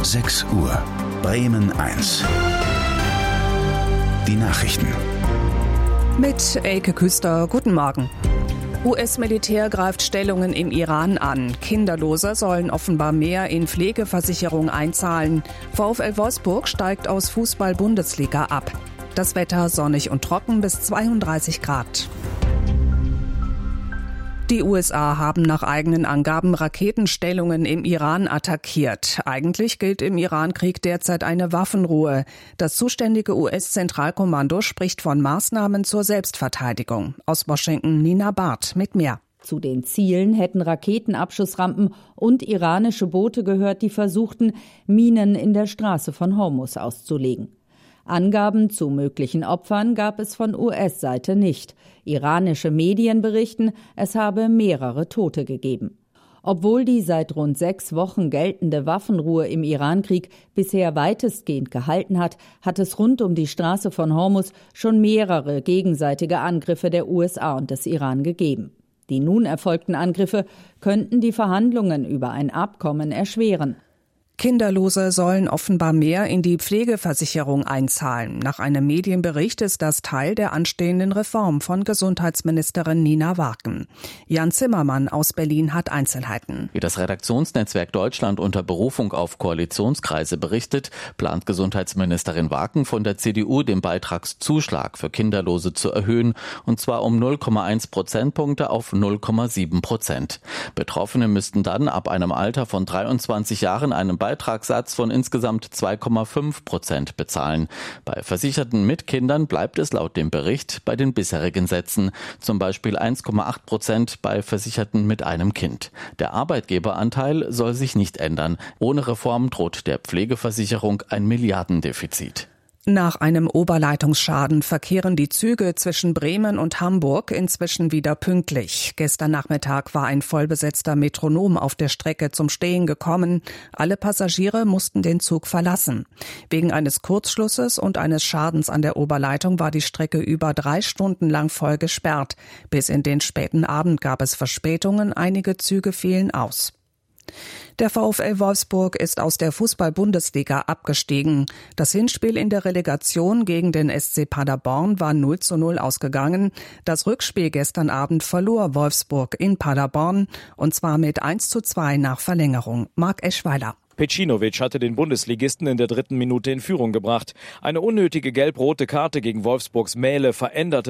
6 Uhr. Bremen 1. Die Nachrichten. Mit Elke Küster, guten Morgen. US-Militär greift Stellungen im Iran an. Kinderlose sollen offenbar mehr in Pflegeversicherung einzahlen. VfL Wolfsburg steigt aus Fußball-Bundesliga ab. Das Wetter sonnig und trocken bis 32 Grad. Die USA haben nach eigenen Angaben Raketenstellungen im Iran attackiert. Eigentlich gilt im Irankrieg derzeit eine Waffenruhe. Das zuständige US-Zentralkommando spricht von Maßnahmen zur Selbstverteidigung. Aus Washington Nina Barth mit mehr. Zu den Zielen hätten Raketenabschussrampen und iranische Boote gehört, die versuchten, Minen in der Straße von Hormuz auszulegen. Angaben zu möglichen Opfern gab es von US-Seite nicht. Iranische Medien berichten, es habe mehrere Tote gegeben. Obwohl die seit rund 6 Wochen geltende Waffenruhe im Irankrieg bisher weitestgehend gehalten hat, hat es rund um die Straße von Hormuz schon mehrere gegenseitige Angriffe der USA und des Iran gegeben. Die nun erfolgten Angriffe könnten die Verhandlungen über ein Abkommen erschweren. Kinderlose sollen offenbar mehr in die Pflegeversicherung einzahlen. Nach einem Medienbericht ist das Teil der anstehenden Reform von Gesundheitsministerin Nina Warken. Jan Zimmermann aus Berlin hat Einzelheiten. Wie das Redaktionsnetzwerk Deutschland unter Berufung auf Koalitionskreise berichtet, plant Gesundheitsministerin Warken von der CDU den Beitragszuschlag für Kinderlose zu erhöhen, und zwar um 0,1 Prozentpunkte auf 0,7%. Betroffene müssten dann ab einem Alter von 23 Jahren einen Beitragssatz von insgesamt 2,5% bezahlen. Bei Versicherten mit Kindern bleibt es laut dem Bericht bei den bisherigen Sätzen, zum Beispiel 1,8% bei Versicherten mit einem Kind. Der Arbeitgeberanteil soll sich nicht ändern. Ohne Reform droht der Pflegeversicherung ein Milliardendefizit. Nach einem Oberleitungsschaden verkehren die Züge zwischen Bremen und Hamburg inzwischen wieder pünktlich. Gestern Nachmittag war ein vollbesetzter Metronom auf der Strecke zum Stehen gekommen. Alle Passagiere mussten den Zug verlassen. Wegen eines Kurzschlusses und eines Schadens an der Oberleitung war die Strecke über 3 Stunden lang voll gesperrt. Bis in den späten Abend gab es Verspätungen, einige Züge fielen aus. Der VfL Wolfsburg ist aus der Fußball-Bundesliga abgestiegen. Das Hinspiel in der Relegation gegen den SC Paderborn war 0:0 ausgegangen. Das Rückspiel gestern Abend verlor Wolfsburg in Paderborn, und zwar mit 1:2 nach Verlängerung. Marc Eschweiler. Pecinovic hatte den Bundesligisten in der 3. Minute in Führung gebracht. Eine unnötige gelb-rote Karte gegen Wolfsburgs Mähle veränderte